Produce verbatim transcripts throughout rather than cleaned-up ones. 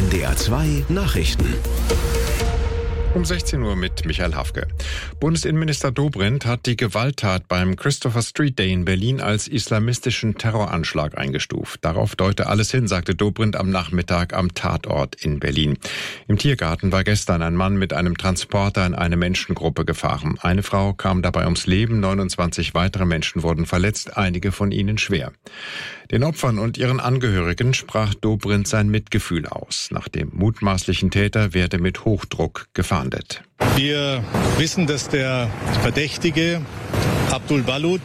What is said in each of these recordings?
N D R zwei Nachrichten. Um sechzehn Uhr mit Michael Hafke. Bundesinnenminister Dobrindt hat die Gewalttat beim Christopher Street Day in Berlin als islamistischen Terroranschlag eingestuft. Darauf deute alles hin, sagte Dobrindt am Nachmittag am Tatort in Berlin. Im Tiergarten war gestern ein Mann mit einem Transporter in eine Menschengruppe gefahren. Eine Frau kam dabei ums Leben, neunundzwanzig weitere Menschen wurden verletzt, einige von ihnen schwer. Den Opfern und ihren Angehörigen sprach Dobrindt sein Mitgefühl aus. Nach dem mutmaßlichen Täter werde mit Hochdruck gefahndet. Wir wissen, dass der Verdächtige Abdul Balut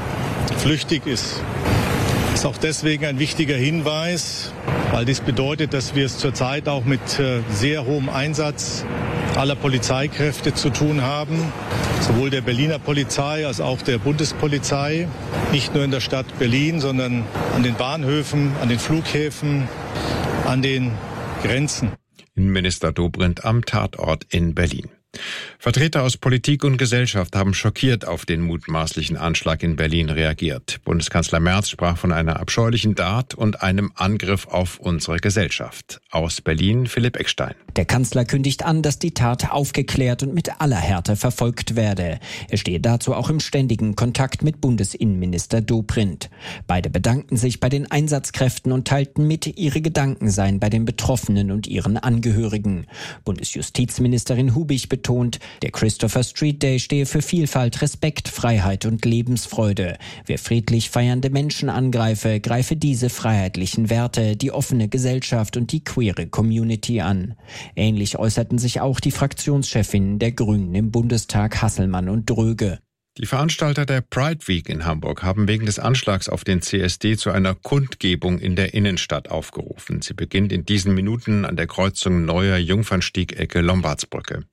flüchtig ist. Das ist auch deswegen ein wichtiger Hinweis, weil dies bedeutet, dass wir es zurzeit auch mit sehr hohem Einsatz aller Polizeikräfte zu tun haben, sowohl der Berliner Polizei als auch der Bundespolizei, nicht nur in der Stadt Berlin, sondern an den Bahnhöfen, an den Flughäfen, an den Grenzen. Innenminister Dobrindt am Tatort in Berlin. Vertreter aus Politik und Gesellschaft haben schockiert auf den mutmaßlichen Anschlag in Berlin reagiert. Bundeskanzler Merz sprach von einer abscheulichen Tat und einem Angriff auf unsere Gesellschaft. Aus Berlin Philipp Eckstein. Der Kanzler kündigt an, dass die Tat aufgeklärt und mit aller Härte verfolgt werde. Er stehe dazu auch im ständigen Kontakt mit Bundesinnenminister Dobrindt. Beide bedankten sich bei den Einsatzkräften und teilten mit, ihre Gedanken seien bei den Betroffenen und ihren Angehörigen. Bundesjustizministerin Hubig betont, der Christopher Street Day stehe für Vielfalt, Respekt, Freiheit und Lebensfreude. Wer friedlich feiernde Menschen angreife, greife diese freiheitlichen Werte, die offene Gesellschaft und die queere Community an. Ähnlich äußerten sich auch die Fraktionschefinnen der Grünen im Bundestag, Hasselmann und Dröge. Die Veranstalter der Pride Week in Hamburg haben wegen des Anschlags auf den C S D zu einer Kundgebung in der Innenstadt aufgerufen. Sie beginnt in diesen Minuten an der Kreuzung Neuer Jungfernstieg-Ecke Lombardsbrücke.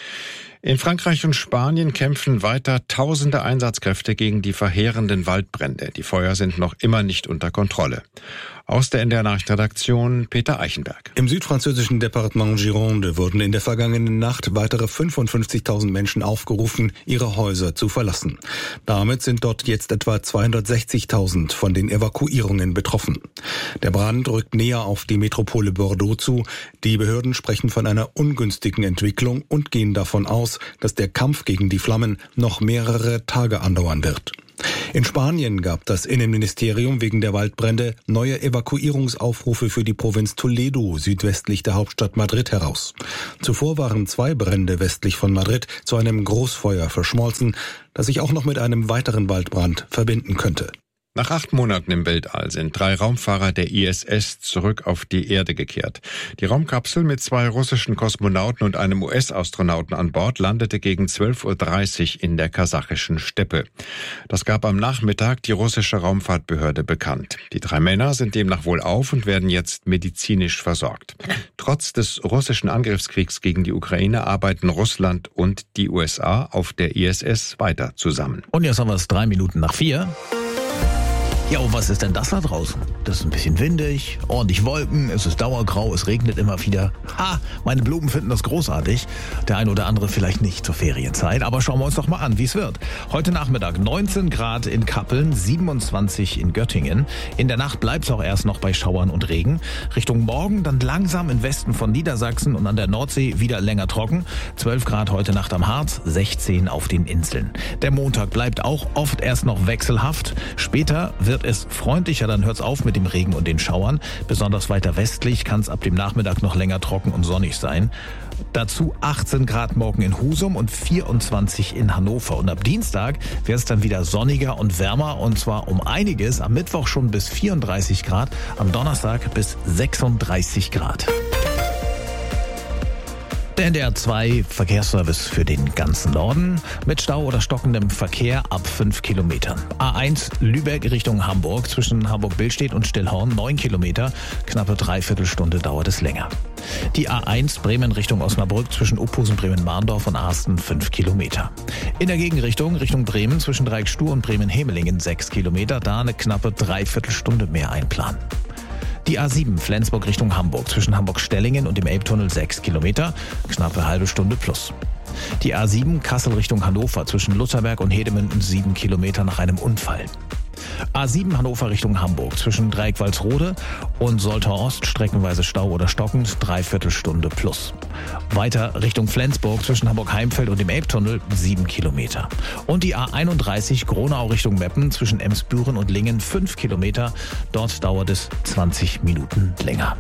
In Frankreich und Spanien kämpfen weiter tausende Einsatzkräfte gegen die verheerenden Waldbrände. Die Feuer sind noch immer nicht unter Kontrolle. Aus der N D R-Nachrichtenredaktion Peter Eichenberg. Im südfranzösischen Departement Gironde wurden in der vergangenen Nacht weitere fünfundfünfzigtausend Menschen aufgerufen, ihre Häuser zu verlassen. Damit sind dort jetzt etwa zweihundertsechzigtausend von den Evakuierungen betroffen. Der Brand rückt näher auf die Metropole Bordeaux zu. Die Behörden sprechen von einer ungünstigen Entwicklung und gehen davon aus, dass der Kampf gegen die Flammen noch mehrere Tage andauern wird. In Spanien gab das Innenministerium wegen der Waldbrände neue Evakuierungsaufrufe für die Provinz Toledo südwestlich der Hauptstadt Madrid heraus. Zuvor waren zwei Brände westlich von Madrid zu einem Großfeuer verschmolzen, das sich auch noch mit einem weiteren Waldbrand verbinden könnte. Nach acht Monaten im Weltall sind drei Raumfahrer der I S S zurück auf die Erde gekehrt. Die Raumkapsel mit zwei russischen Kosmonauten und einem U S-Astronauten an Bord landete gegen zwölf Uhr dreißig in der kasachischen Steppe. Das gab am Nachmittag die russische Raumfahrtbehörde bekannt. Die drei Männer sind demnach wohlauf und werden jetzt medizinisch versorgt. Trotz des russischen Angriffskriegs gegen die Ukraine arbeiten Russland und die U S A auf der I S S weiter zusammen. Und jetzt haben wir es drei Minuten nach vier. Ja, und was ist denn das da draußen? Das ist ein bisschen windig, ordentlich Wolken, es ist dauergrau, es regnet immer wieder. Ha, meine Blumen finden das großartig. Der ein oder andere vielleicht nicht zur Ferienzeit, aber schauen wir uns doch mal an, wie es wird. Heute Nachmittag neunzehn Grad in Kappeln, siebenundzwanzig in Göttingen. In der Nacht bleibt es auch erst noch bei Schauern und Regen. Richtung Morgen dann langsam im Westen von Niedersachsen und an der Nordsee wieder länger trocken. zwölf Grad heute Nacht am Harz, sechzehn auf den Inseln. Der Montag bleibt auch oft erst noch wechselhaft. Später wird es freundlicher, dann hört's auf mit dem Regen und den Schauern. Besonders weiter westlich kann es ab dem Nachmittag noch länger trocken und sonnig sein. Dazu achtzehn Grad morgen in Husum und vierundzwanzig in Hannover. Und ab Dienstag wird es dann wieder sonniger und wärmer und zwar um einiges. Am Mittwoch schon bis vierunddreißig Grad, am Donnerstag bis sechsunddreißig Grad. Der N D R zwei Verkehrsservice für den ganzen Norden mit Stau oder stockendem Verkehr ab fünf Kilometern. A eins Lübeck Richtung Hamburg zwischen Hamburg-Billstedt und Stillhorn neun Kilometer, knappe Dreiviertelstunde dauert es länger. Die A eins Bremen Richtung Osnabrück zwischen Uphusen, Bremen-Mahndorf und Arsten fünf Kilometer. In der Gegenrichtung Richtung Bremen zwischen Dreieckstuhr und Bremen-Hemelingen sechs Kilometer, da eine knappe Dreiviertelstunde mehr einplanen. Die A sieben Flensburg Richtung Hamburg zwischen Hamburg-Stellingen und dem Elbtunnel sechs Kilometer, knappe halbe Stunde plus. Die A sieben Kassel Richtung Hannover zwischen Lutherberg und Hedemünden sieben Kilometer nach einem Unfall. A sieben Hannover Richtung Hamburg zwischen Dreieck-Walsrode und Soltau Ost streckenweise Stau oder stockend, dreiviertel Stunde plus. Weiter Richtung Flensburg zwischen Hamburg-Heimfeld und dem Elbtunnel sieben Kilometer. Und die A einunddreißig Gronau Richtung Meppen zwischen Emsbüren und Lingen fünf Kilometer. Dort dauert es zwanzig Minuten länger.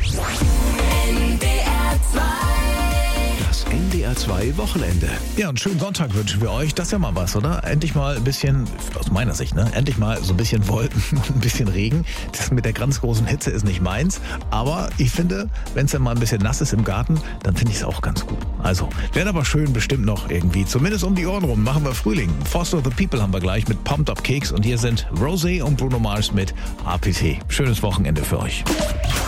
Das N D R zwei Wochenende. Ja, einen schönen Sonntag wünschen wir euch. Das ist ja mal was, oder? Endlich mal ein bisschen, aus meiner Sicht, ne? Endlich mal so ein bisschen Wolken und ein bisschen Regen. Das mit der ganz großen Hitze ist nicht meins. Aber ich finde, wenn es dann mal ein bisschen nass ist im Garten, dann finde ich es auch ganz gut. Also, wäre aber schön bestimmt noch irgendwie. Zumindest um die Ohren rum machen wir Frühling. Foster the People haben wir gleich mit Pumped Up Keks. Und hier sind Rosé und Bruno Mars mit A P T. Schönes Wochenende für euch.